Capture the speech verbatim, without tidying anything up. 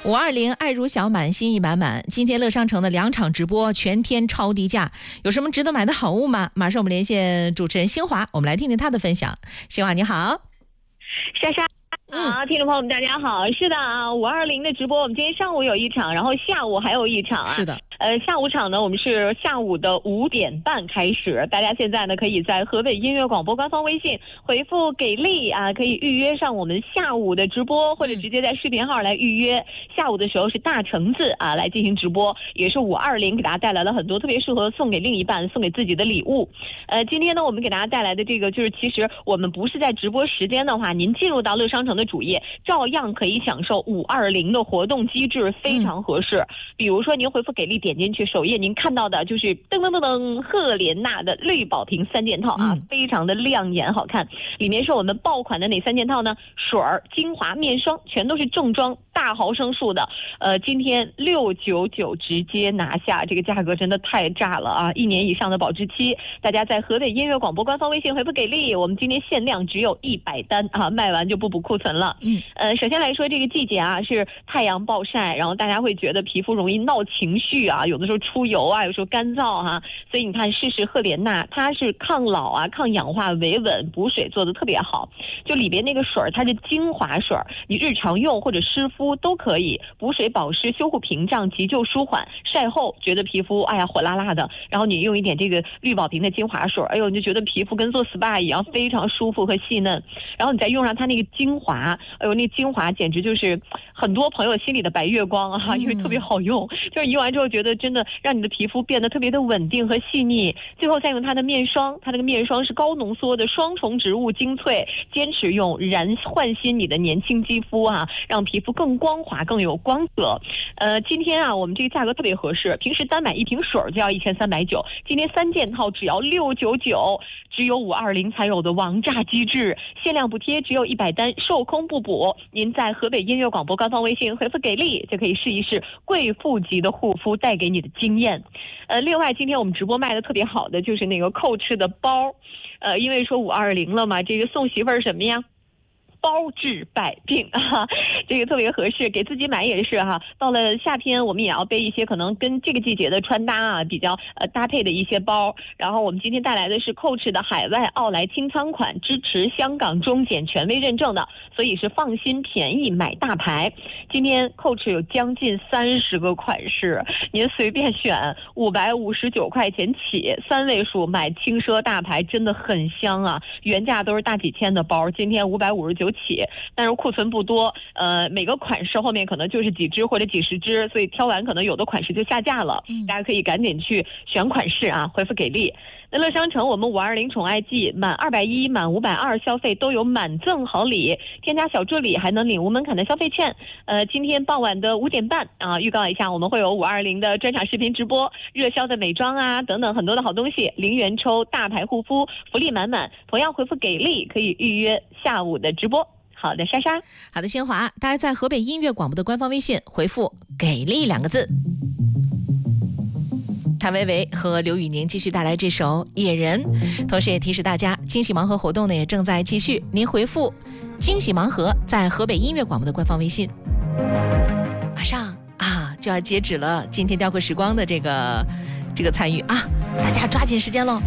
五二零爱如小满，心意满满。今天乐商城的两场直播全天超低价，有什么值得买的好物吗？马上我们连线主持人新华，我们来听听他的分享。新华你好。 莎莎好，听众朋友们大家好。是的啊，五二零的直播我们今天上午有一场，然后下午还有一场啊。 是的。 呃，下午场呢，我们是下午的五点半开始。大家现在呢，可以在河北音乐广播官方微信回复“给力”啊，可以预约上我们下午的直播，或者直接在视频号来预约。下午的时候是大橙子啊来进行直播，也是五二零给大家带来了很多特别适合送给另一半、送给自己的礼物。呃，今天呢，我们给大家带来的这个就是，其实我们不是在直播时间的话，您进入到乐商城的主页，照样可以享受五二零的活动机制，非常合适。嗯、比如说您回复“给力”。点进去首页，您看到的就是噔噔噔噔赫莲娜的绿宝瓶三件套啊，嗯、非常的亮眼好看。里面是我们爆款的哪三件套呢？水儿、精华、面霜，全都是正装大毫升数的。呃，今天六九九直接拿下，这个价格真的太炸了啊！一年以上的保质期，大家在河北音乐广播官方微信回复“给力”，我们今天限量只有一百单啊，卖完就不补库存了。嗯，呃，首先来说这个季节啊是太阳暴晒，然后大家会觉得皮肤容易闹情绪啊。啊，有的时候出油啊，有时候干燥哈、啊，所以你看试试赫莲娜，它是抗老啊、抗氧化、维稳、补水做的特别好。就里边那个水它是精华水，你日常用或者湿敷都可以，补水保湿、修护屏障、急救舒缓。晒后觉得皮肤哎呀火辣辣的，然后你用一点这个绿宝瓶的精华水，哎呦你就觉得皮肤跟做 S P A 一样，非常舒服和细嫩。然后你再用上它那个精华，哎呦那精华简直就是很多朋友心里的白月光啊，因为特别好用，就是用完之后觉得真的让你的皮肤变得特别的稳定和细腻。最后再用它的面霜，它这个面霜是高浓缩的双重植物精粹，坚持用燃焕新你的年轻肌肤啊，让皮肤更光滑更有光泽。呃，今天啊我们这个价格特别合适，平时单买一瓶水就要一千三百九，今天三件套只要六九九，只有五二零才有的王炸机制，限量补贴只有一百单，售空不补。您在河北音乐广播官方微信回复“给力”就可以试一试贵妇级的护肤带给你的经验。呃，另外今天我们直播卖的特别好的就是那个Coach的包，呃，因为说五二零了嘛，这个送媳妇儿什么呀？包治百病啊，这个特别合适，给自己买也是哈。到了夏天，我们也要背一些可能跟这个季节的穿搭啊比较呃搭配的一些包。然后我们今天带来的是 Coach 的海外奥莱清仓款，支持香港中检权威认证的，所以是放心便宜买大牌。今天 Coach 有将近三十个款式，您随便选，五百五十九块钱起，三位数买轻奢大牌真的很香啊！原价都是大几千的包，今天五百五十九。起，但是库存不多，呃，每个款式后面可能就是几只或者几十只，所以挑完可能有的款式就下架了，嗯、大家可以赶紧去选款式啊，回复给力。那乐商城我们五二零宠爱季满二百一、满五百二消费都有满赠好礼，添加小助理还能领无门槛的消费券。呃，今天傍晚的五点半啊，预告一下，我们会有五二零的专场视频直播，热销的美妆啊等等很多的好东西，零元抽大牌护肤，福利满满。同样回复给力可以预约下午的直播。好的，莎莎。 好的，新华，大家在河北音乐广播的官方微信回复“给力”两个字。谭维维和刘宇宁继续带来这首《野人》，同时也提示大家，惊喜盲盒活动呢也正在继续，您回复“惊喜盲盒”在河北音乐广播的官方微信。马上啊就要截止了，今天雕刻时光的这个这个参与啊，大家抓紧时间喽。